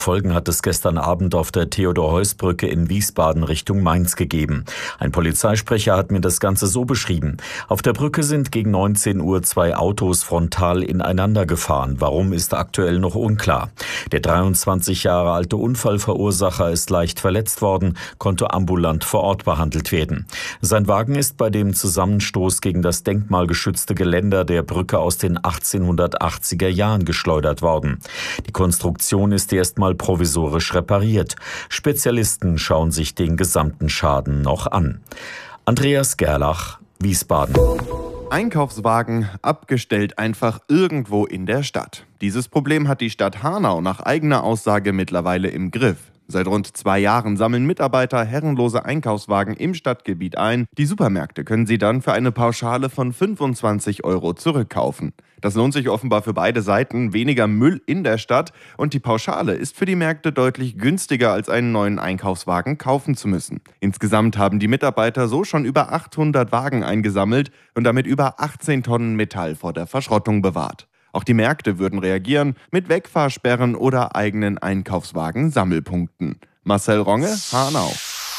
Folgen hat es gestern Abend auf der Theodor-Heuss-Brücke in Wiesbaden Richtung Mainz gegeben. Ein Polizeisprecher hat mir das Ganze so beschrieben. Auf der Brücke sind gegen 19 Uhr 2 Autos frontal ineinander gefahren. Warum, ist aktuell noch unklar. Der 23 Jahre alte Unfallverursacher ist leicht verletzt worden, konnte ambulant vor Ort behandelt werden. Sein Wagen ist bei dem Zusammenstoß gegen das denkmalgeschützte Geländer der Brücke aus den 1880er Jahren geschleudert worden. Die Konstruktion ist erstmal provisorisch repariert. Spezialisten schauen sich den gesamten Schaden noch an. Andreas Gerlach, Wiesbaden. Einkaufswagen abgestellt einfach irgendwo in der Stadt. Dieses Problem hat die Stadt Hanau nach eigener Aussage mittlerweile im Griff. Seit rund 2 Jahren sammeln Mitarbeiter herrenlose Einkaufswagen im Stadtgebiet ein. Die Supermärkte können sie dann für eine Pauschale von 25 € zurückkaufen. Das lohnt sich offenbar für beide Seiten, weniger Müll in der Stadt, und die Pauschale ist für die Märkte deutlich günstiger, als einen neuen Einkaufswagen kaufen zu müssen. Insgesamt haben die Mitarbeiter so schon über 800 Wagen eingesammelt und damit über 18 Tonnen Metall vor der Verschrottung bewahrt. Auch die Märkte würden reagieren mit Wegfahrsperren oder eigenen Einkaufswagen-Sammelpunkten. Marcel Ronge, Hanau.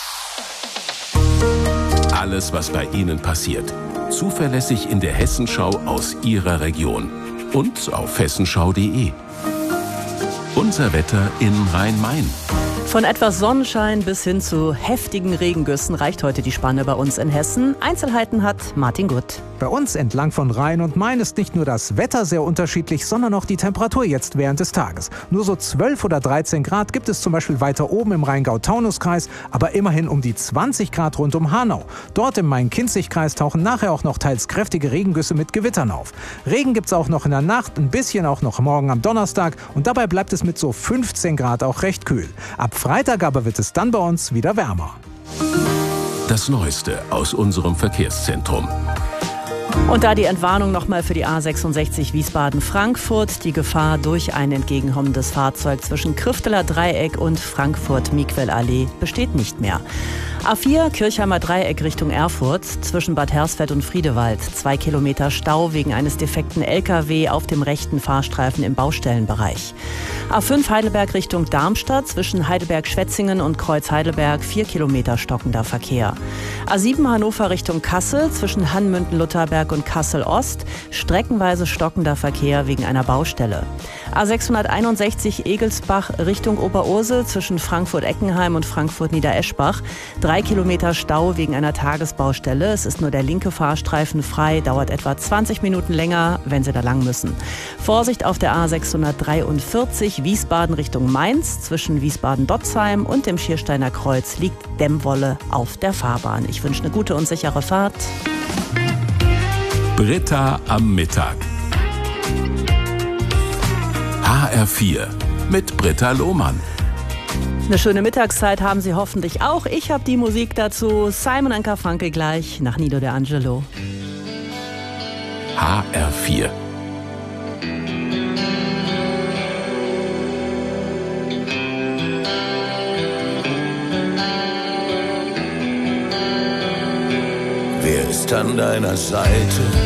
Alles, was bei Ihnen passiert, zuverlässig in der Hessenschau aus Ihrer Region und auf hessenschau.de. Unser Wetter in Rhein-Main. Von etwas Sonnenschein bis hin zu heftigen Regengüssen reicht heute die Spanne bei uns in Hessen. Einzelheiten hat Martin Gutt. Bei uns entlang von Rhein und Main ist nicht nur das Wetter sehr unterschiedlich, sondern auch die Temperatur jetzt während des Tages. Nur so 12 oder 13 Grad gibt es zum Beispiel weiter oben im Rheingau-Taunus-Kreis, aber immerhin um die 20 Grad rund um Hanau. Dort im Main-Kinzig-Kreis tauchen nachher auch noch teils kräftige Regengüsse mit Gewittern auf. Regen gibt es auch noch in der Nacht, ein bisschen auch noch morgen am Donnerstag, und dabei bleibt es mit so 15 Grad auch recht kühl. Ab Freitag aber wird es dann bei uns wieder wärmer. Das Neueste aus unserem Verkehrszentrum. Und da die Entwarnung nochmal für die A66 Wiesbaden-Frankfurt. Die Gefahr durch ein entgegenkommendes Fahrzeug zwischen Krifteler Dreieck und Frankfurt-Miquel-Allee besteht nicht mehr. A4 Kirchheimer Dreieck Richtung Erfurt zwischen Bad Hersfeld und Friedewald. 2 Kilometer Stau wegen eines defekten LKW auf dem rechten Fahrstreifen im Baustellenbereich. A5 Heidelberg Richtung Darmstadt zwischen Heidelberg-Schwetzingen und Kreuz-Heidelberg 4 Kilometer stockender Verkehr. A7 Hannover Richtung Kassel zwischen Hannmünden-Lutherberg und Kassel-Ost streckenweise stockender Verkehr wegen einer Baustelle. A661 Egelsbach Richtung Oberursel zwischen Frankfurt-Eckenheim und Frankfurt-Niedereschbach. 3 Kilometer Stau wegen einer Tagesbaustelle. Es ist nur der linke Fahrstreifen frei, dauert etwa 20 Minuten länger, wenn Sie da lang müssen. Vorsicht auf der A643 Wiesbaden Richtung Mainz. Zwischen Wiesbaden-Dotzheim und dem Schiersteiner Kreuz liegt Dämmwolle auf der Fahrbahn. Ich wünsche eine gute und sichere Fahrt. Britta am Mittag. HR4 mit Britta Lohmann. Eine schöne Mittagszeit haben Sie hoffentlich auch. Ich habe die Musik dazu. Simon & Garfunkel gleich nach Nido de Angelo. HR4. Wer ist an deiner Seite?